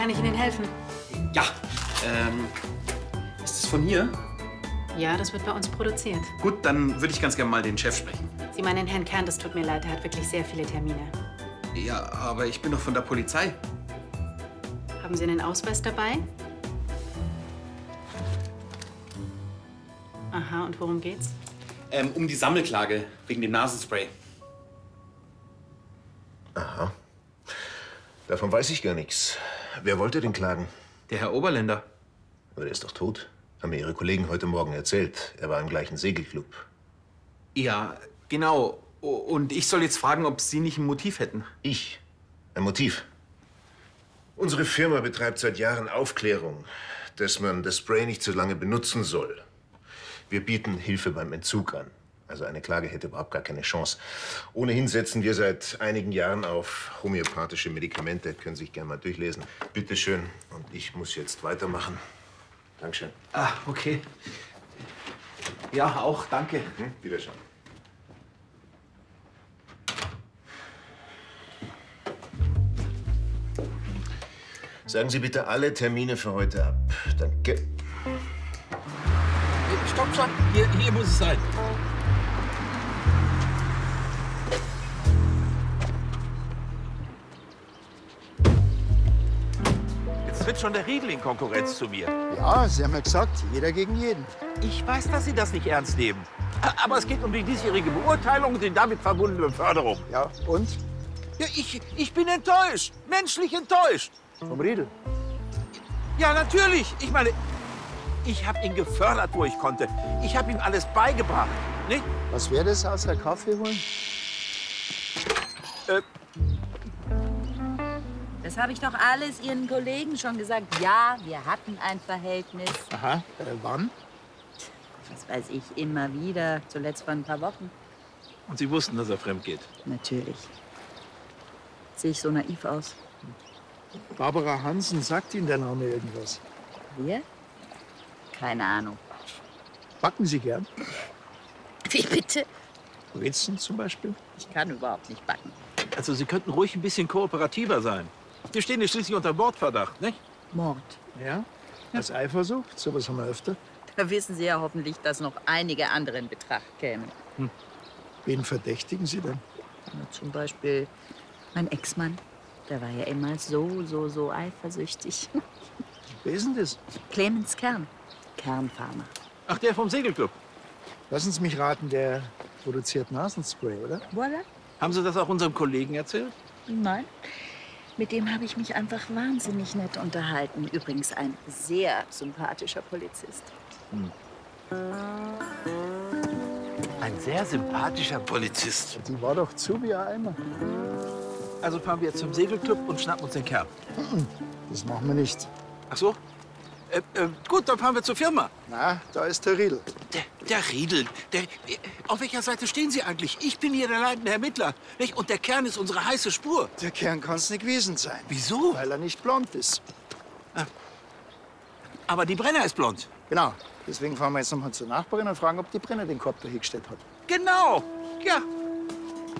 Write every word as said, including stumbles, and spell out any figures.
kann ich Ihnen helfen? Ja, ähm, ist es von hier? Ja, das wird bei uns produziert. Gut, dann würde ich ganz gerne mal den Chef sprechen. Sie meinen Herrn Kern, das tut mir leid, er hat wirklich sehr viele Termine. Ja, aber ich bin doch von der Polizei. Haben Sie einen Ausweis dabei? Aha, und worum geht's? Ähm, um die Sammelklage wegen dem Nasenspray. Aha. Davon weiß ich gar nichts. Wer wollte denn klagen? Der Herr Oberländer. Aber der ist doch tot. Haben mir Ihre Kollegen heute Morgen erzählt. Er war im gleichen Segelclub. Ja, genau. Und ich soll jetzt fragen, ob Sie nicht ein Motiv hätten. Ich? Ein Motiv? Unsere Firma betreibt seit Jahren Aufklärung, dass man das Spray nicht so lange benutzen soll. Wir bieten Hilfe beim Entzug an. Also eine Klage hätte überhaupt gar keine Chance. Ohnehin setzen wir seit einigen Jahren auf homöopathische Medikamente. Können Sie sich gerne mal durchlesen. Bitte schön. Und ich muss jetzt weitermachen. Dankeschön. Ah, okay. Ja, auch danke. Hm, Wiederschauen. Sagen Sie bitte alle Termine für heute ab. Danke. Stopp, stopp. Hier, hier muss es sein. Jetzt tritt schon der Riedel in Konkurrenz zu mir. Ja, Sie haben ja gesagt, jeder gegen jeden. Ich weiß, dass Sie das nicht ernst nehmen. Aber es geht um die diesjährige Beurteilung und die damit verbundene Beförderung. Ja, und? Ja, ich, ich bin enttäuscht. Menschlich enttäuscht. Vom Riedel? Ja, natürlich. Ich meine, ich habe ihn gefördert, wo ich konnte. Ich habe ihm alles beigebracht. Nicht? Was wäre das außer Kaffee holen? Äh, Das habe ich doch alles Ihren Kollegen schon gesagt. Ja, wir hatten ein Verhältnis. Aha, äh, wann? Was weiß ich, immer wieder. Zuletzt vor ein paar Wochen. und Sie wussten, dass er fremd geht. Natürlich. Sehe ich so naiv aus? Barbara Hansen, sagt Ihnen der Name irgendwas? Wir? Keine Ahnung. Backen Sie gern? Wie bitte? Brezen zum Beispiel? Ich kann überhaupt nicht backen. Also Sie könnten ruhig ein bisschen kooperativer sein. Wir stehen ja schließlich unter Mordverdacht, nicht? Mord. Ja? Als Eifersucht? Sowas haben wir öfter. Da wissen Sie ja hoffentlich, dass noch einige andere in Betracht kämen. Hm. Wen verdächtigen Sie denn? Na, zum Beispiel mein Ex-Mann. Der war ja immer so, so, so eifersüchtig. Wer ist denn das? Clemens Kern. Kernfarmer. Ach, der vom Segelclub. Lassen Sie mich raten, der produziert Nasenspray, oder? Voilà. Haben Sie das auch unserem Kollegen erzählt? Nein. Mit dem habe ich mich einfach wahnsinnig nett unterhalten. Übrigens ein sehr sympathischer Polizist. Hm. Ein sehr sympathischer Polizist. Die war doch zu wie ein Eimer. Also fahren wir jetzt zum Segelclub und schnappen uns den Kerl. Das machen wir nicht. Ach so? Äh, äh, gut, dann fahren wir zur Firma. Na, da ist der Riedel. Der, der Riedel, der, äh, auf welcher Seite stehen Sie eigentlich? Ich bin hier der leitende Ermittler, nicht? Und der Kern ist unsere heiße Spur. Der Kern kann es nicht gewesen sein. Wieso? Weil er nicht blond ist. Aber die Brenner ist blond. Genau. Deswegen fahren wir jetzt noch mal zur Nachbarin und fragen, ob die Brenner den Korb da hingestellt hat. Genau. Ja,